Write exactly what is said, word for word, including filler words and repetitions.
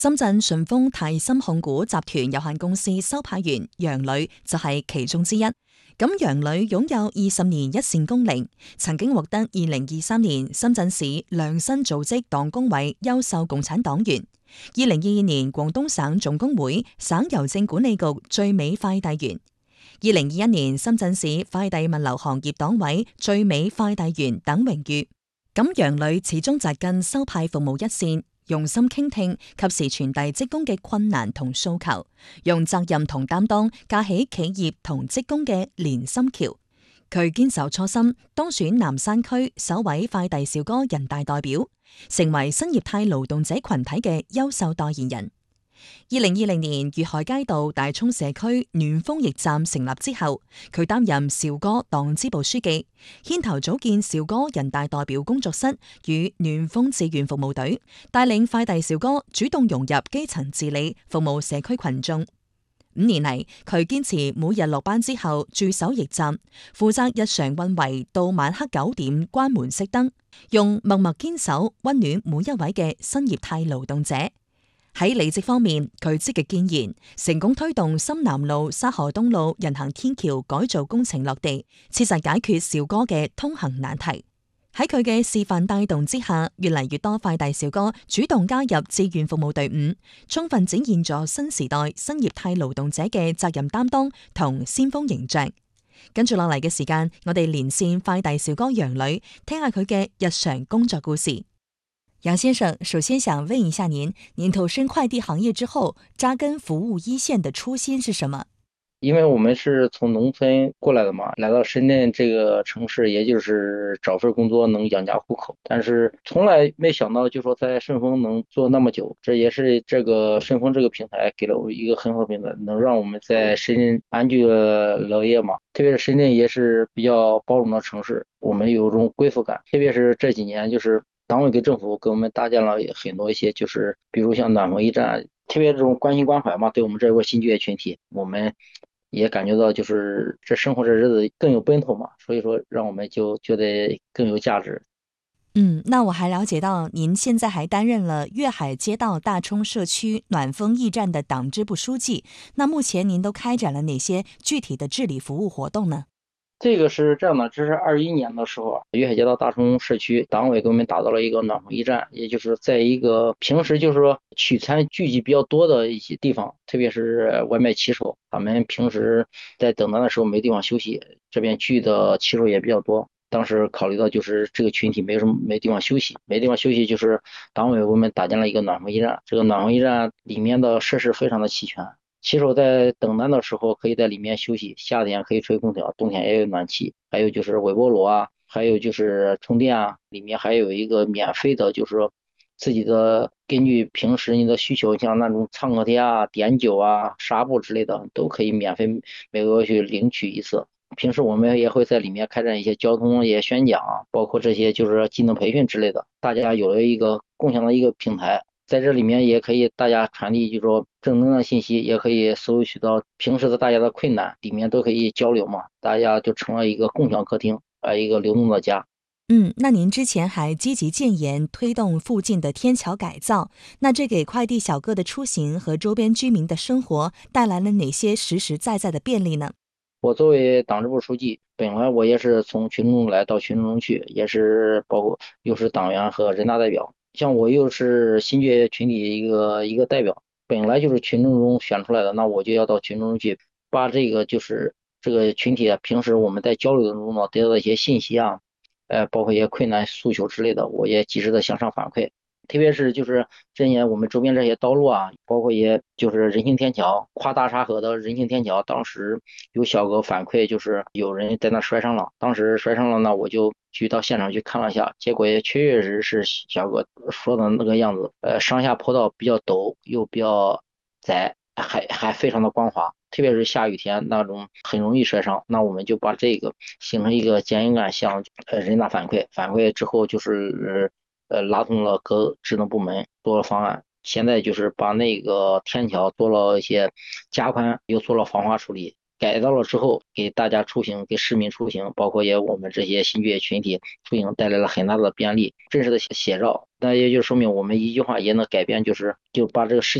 深圳順豐泰森控股集團有限公司收派員楊磊就係其中之一。咁楊磊擁有二十年一線功齡，曾經獲得二零二三年深圳市良新組織黨工委優秀共產黨員，二零二二年廣東省總工會省郵政管理局最美快遞員，二零二一年深圳市快遞物流行業黨委最美快遞員等榮譽。咁楊磊始終紮根收派服務一線，用心傾聽，及時傳遞職工嘅困難同訴求，用責任同擔當架起企業同職工嘅連心橋。佢堅守初心，當選南山區首位快遞小哥人大代表，成為新業態勞動者群體嘅優秀代言人。二零二零年粵海街道大涌社區暖風驛站成立之後，佢擔任兆哥黨支部書記，牽頭組建兆哥人大代表工作室與暖風志願服務隊，帶領快遞小哥主動融入基層治理，服務社區群眾。五年嚟，佢堅持每日落班之後駐守驛站，負責日常運維到晚黑九點關門熄燈，用默默堅守溫暖每一位嘅新業態勞動者。喺履職方面，佢積極建言，成功推動深南路沙河東路人行天橋改造工程落地，切實解決兆哥嘅通行難題。喺佢嘅示範帶動之下，越嚟越多快遞小哥主動加入志願服務隊伍，充分展現咗新時代新業態勞動者嘅責任擔當同先鋒形象。跟住落嚟嘅時間，我哋連線快遞小哥楊磊，聽下佢嘅日常工作故事。楊先生，首先想問一下您，您投身快遞行業之後，扎根服務一線的初心是什麼？ 因為我們是從農村過來的嘛，來到深圳這個城市，也就是找份工作能養家糊口，但是從來沒想到就說在順豐能做那麼久，這也是這個順豐這個平台給了我一個很好平台，能讓我們在深圳安居樂業嘛。特別是深圳也是比較包容的城市，我們有種歸屬感，特別是這幾年就是黨委跟政府給我們搭建了很多一些，就是比如像暖風驛站，特別這種關心關懷嘛，對我們這個新就業群體，我們也感覺到就是這生活這日子更有奔頭嘛，所以說讓我們就覺得更有價值。 嗯，那我還了解到您現在還擔任了粵海街道大涌社區暖風驛站的黨支部書記，那目前您都開展了哪些具體的治理服務活動呢？ 這個是這樣的，這是二一年的時候，粵海街道大涌社區黨委給我們打造了一個暖風驛站，也就是在一個平時就是說取餐聚集比較多的一些地方，特別是外賣騎手，他們平時在等單的時候沒地方休息，這邊聚的騎手也比較多。當時考慮到就是這個群體沒什麼沒地方休息，沒地方休息，就是黨委給我們打建了一個暖風驛站。這個暖風驛站裡面的設施非常的齊全。騎手在等單的時候可以在裡面休息，夏天可以吹空調，冬天也有暖氣，還有就是微波爐啊，還有就是充電啊，裡面還有一個免費的，就是說自己的根據平時你的需求，像那種創可貼啊、碘酒啊、紗布之類的，都可以免費每個月去領取一次。平時我們也會在裡面開展一些交通也宣講，包括這些就是技能培訓之類的，大家有了一個共享的一個平台。在這裡面也可以大家傳遞，就是說正能量信息，也可以搜取到平時的大家的困難，裡面都可以交流嘛，大家就成了一個共享客廳，啊，一個流動的家。 嗯，那您之前還積極建言推動附近的天橋改造，那這給快遞小哥的出行和周邊居民的生活帶來了哪些實實在在的便利呢？ 我作為黨支部書記，本來我也是從群眾來到群眾中去，也是包括又是黨員和人大代表。像我又是新就業群體一個一個代表，本來就是群眾中選出來的，那我就要到群眾中去，把這個就是這個群體啊，平時我們在交流當中呢得到的一些信息啊，呃，包括一些困難訴求之類的，我也及時的向上反饋。特別是就是這些我們周邊這些道路啊，包括也就是人行天橋，跨大沙河的人行天橋，當時有小哥反饋，就是有人在那摔傷了，當時摔傷了呢，我就去到現場去看了一下，結果也確實是小哥說的那個樣子，呃，上下坡道比較陡又比較窄，還還非常的光滑，特別是下雨天那種很容易摔傷。那我們就把這個形成一個檢驗案向呃人大反饋，反饋之後就是呃拉通了各職能部門做了方案，現在就是把那個天橋做了一些加寬，又做了防滑處理， 改造了之后，给大家出行、给市民出行，包括也我们这些新就业群体出行带来了很大的便利，真实的写照。那也就说明我们一句话也能改变，就是就把这个事